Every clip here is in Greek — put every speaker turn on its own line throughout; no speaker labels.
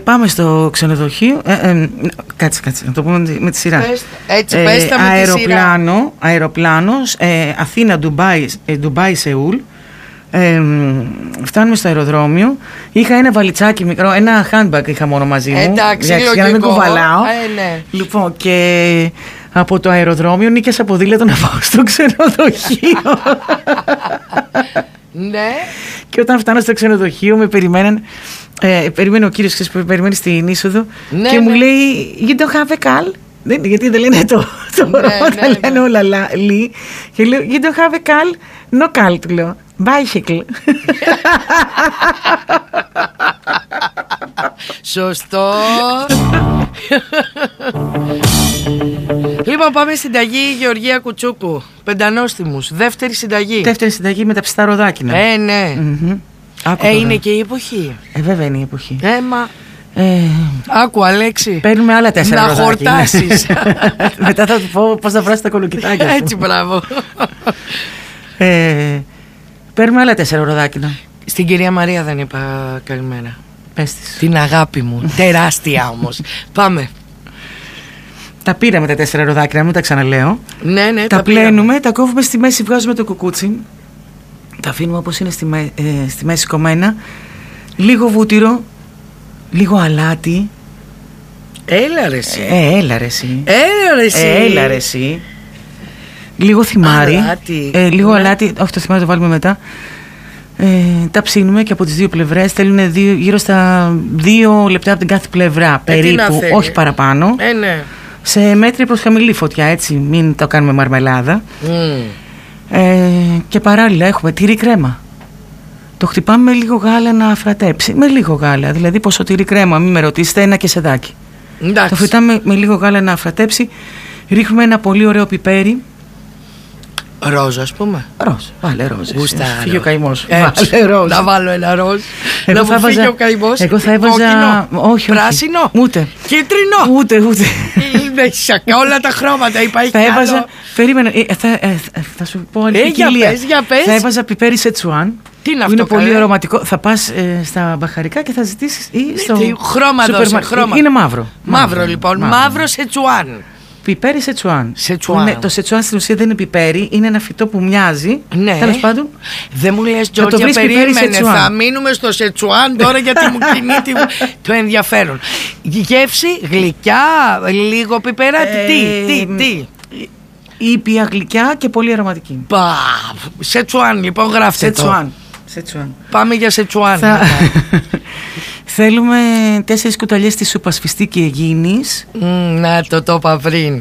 πάμε στο ξενοδοχείο. Κάτσε, να το πούμε με τη σειρά.
Πες τα με τη σειρά.
Αεροπλάνος, Αθήνα, Ντουμπάι, Σεούλ. Φτάνουμε στο αεροδρόμιο. Είχα ένα βαλιτσάκι μικρό, ένα handbag είχα μόνο μαζί μου.
Εντάξει,
για να μην κουβαλάω.
Ναι.
Λοιπόν, και από το αεροδρόμιο νίκιασα ποδήλατο να πάω στο ξενοδοχείο.
Ναι.
Και όταν φτάνω στο ξενοδοχείο με περίμενε ο κύριος που περιμένει στην είσοδο,
ναι,
και μου λέει You don't have a cal. Γιατί δεν λένε το τα λένε όλα λί. Και λέω You don't have a cal. No cal, του λέω. Bicycle.
Σωστό. Λοιπόν, πάμε συνταγή Γεωργία Κουτσούκου. Πεντανόστιμους. Δεύτερη συνταγή με τα ψητά ροδάκινα. Ναι. Είναι και η εποχή.
Βέβαια είναι η εποχή.
Άκου, Αλέξη.
Παίρνουμε άλλα 4 ροδάκινα.
Να χορτάσεις.
Μετά θα του πω πώς θα βράσει τα κολοκυθάκια.
Έτσι, μπράβο.
Παίρνουμε άλλα 4 ροδάκινα.
Στην κυρία Μαρία δεν είπα καλημέρα.
Πες της.
Την αγάπη μου. Τεράστια όμως. Πάμε.
Τα πήραμε τα 4 ροδάκινα, μην τα ξαναλέω.
Ναι,
τα πλένουμε, τα κόβουμε στη μέση, βγάζουμε το κουκούτσι. Τα αφήνουμε όπως είναι στη μέση κομμένα. Λίγο βούτυρο, λίγο αλάτι.
Έλα ρε εσύ.
Λίγο θυμάρι. Λίγο
ναι.
αλάτι. Όχι, το θυμάρι το βάλουμε μετά. Τα ψήνουμε και από τις δύο πλευρές. Θέλουν γύρω στα 2 λεπτά από την κάθε πλευρά περίπου, όχι παραπάνω.
Ναι.
Σε μέτρη προς χαμηλή φωτιά, έτσι, μην το κάνουμε μαρμελάδα. Και παράλληλα έχουμε τυρί κρέμα. Το χτυπάμε με λίγο γάλα να αφρατέψει. Με λίγο γάλα, δηλαδή πόσο τυρί κρέμα, μην με ρωτήσετε, ένα κεσεδάκι. Το φυτάμε με λίγο γάλα να αφρατέψει. Ρίχνουμε ένα πολύ ωραίο πιπέρι.
Ροζ, ας πούμε.
Ροζ, βάλε ροζ.
Φύγει
ο καημός.
Βάλε ροζ. Να βάλω ένα ροζ. Να μου φύγει ο καημός.
Εγώ θα έβαζα. Όχι.
Πράσινο.
Ούτε.
Κίτρινο.
Ούτε.
Είναι σακά όλα τα χρώματα.
Θα έβαζα. Περίμενε. Θα σου πω άλλη ποικιλία.
Για πες.
Θα έβαζα πιπέρι σετσουάν.
Τι είναι αυτό?
Είναι πολύ αρωματικό. Θα πας στα μπαχαρικά και θα ζητήσεις.
Χρώμα δώσε.
Είναι μαύρο.
Μαύρο λοιπόν. Μαύρο σετσουάν.
Πιπέρι σετσουάν. Το σετσουάν στην ουσία δεν είναι πιπέρι, είναι ένα φυτό που μοιάζει.
Ναι.
Τέλος πάντων.
Δεν μου λες, Τζόρτζια, περίμενε. Θα μείνουμε στο σετσουάν τώρα γιατί μου κινεί το ενδιαφέρον. Γεύση, γλυκιά, λίγο πιπεράτη. Τι.
Ήπια, γλυκιά και πολύ αρωματική.
Σετσουάν, λοιπόν, γράφτε το.
Σετσουάν.
Πάμε για σετσουάν.
Θέλουμε 4 κουταλιές της σούπας φιστίκι Αιγίνης.
Να το είπα πριν.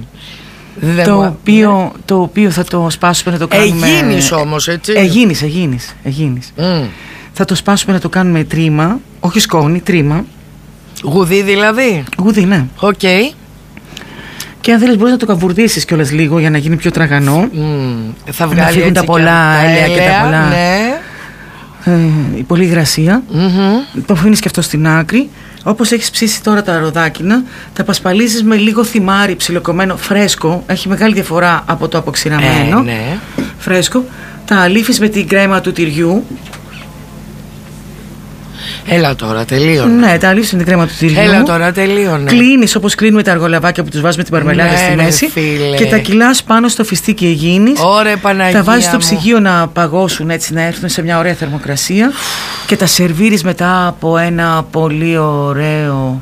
Το οποίο θα το σπάσουμε να το κάνουμε.
Αιγίνης όμως, έτσι.
Αιγίνης. Θα το σπάσουμε να το κάνουμε τρίμα. Όχι σκόνη, τρίμα.
Γουδί δηλαδή.
Γουδί, ναι.
Οκ.
Και αν θέλεις μπορείς να το καβουρδίσεις κιόλας λίγο για να γίνει πιο τραγανό.
Θα βγάλει
να φύγουν τα πολλά έλαια και τα πολλά.
Ναι.
Η πολλή υγρασία. Το αφήνεις και αυτό στην άκρη. Όπως έχεις ψήσει τώρα τα ροδάκινα, τα πασπαλίζεις με λίγο θυμάρι ψιλοκομμένο φρέσκο. Έχει μεγάλη διαφορά από το αποξηραμένο.
Ναι.
Φρέσκο. Τα αλήφεις με την κρέμα του τυριού.
Έλα τώρα, τελείωνε.
Ναι, τα αλήφεις με την κρέμα του τυριού.
Έλα τώρα, τελείωνε.
Κλείνεις όπως κλείνουμε τα αργολαβάκια που τους βάζουμε την μαρμελάδα στη μέση.
Φίλε.
Και τα κυλάς πάνω στο φιστίκι Αιγίνης.
Ωραία, Παναγία.
Τα βάζεις στο ψυγείο να παγώσουν, έτσι, να έρθουν σε μια ωραία θερμοκρασία. Και τα σερβίρεις μετά από ένα πολύ ωραίο.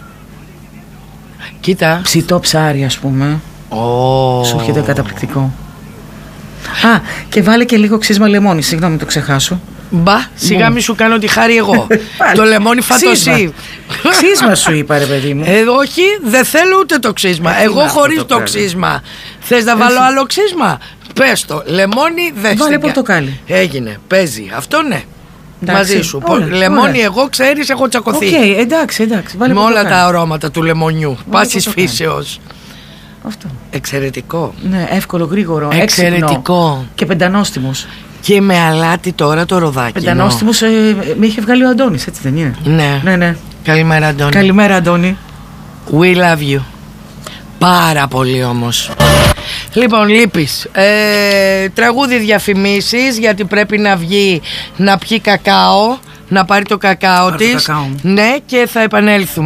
Κοίτα.
Ψητό ψάρι, ας πούμε. Σου έρχεται καταπληκτικό. Και βάλε και λίγο ξύσμα λεμόνι. Συγγνώμη, το ξεχάσω.
Μπα, σιγά μη σου κάνω τη χάρη εγώ. Το λεμόνι φατοσί.
Ξύσμα σου είπα, ρε παιδί μου.
Όχι, δεν θέλω ούτε το ξύσμα. Εγώ χωρίς το ξύσμα. Θες να βάλω άλλο ξύσμα? Πες το, λεμόνι δεν.
Βάλε πορτοκάλι.
Έγινε, παίζει. Αυτό ναι.
Εντάξει,
μαζί σου.
Ωραία,
λεμόνι,
ωραία.
Εγώ ξέρεις, έχω τσακωθεί.
Εντάξει. Βάλε
με όλα τα αρώματα του λεμονιού. Πάσης φύσεως.
Αυτό.
Εξαιρετικό.
Ναι, εύκολο, γρήγορο.
Εξαιρετικό.
Έξυπνο. Και πεντανόστιμος.
Και με αλάτι τώρα το ροδάκι.
Πεντανόστιμος με είχε βγάλει ο Αντώνης, έτσι δεν είναι?
Ναι. Καλημέρα, Αντώνη.
Καλημέρα, Αντώνη.
We love you. Πάρα πολύ όμως. Λοιπόν, λείπεις. Τραγούδι διαφημίσεις, γιατί πρέπει να βγει να πιει κακάο, να πάρει το κακάο της. Ναι, και θα επανέλθουμε.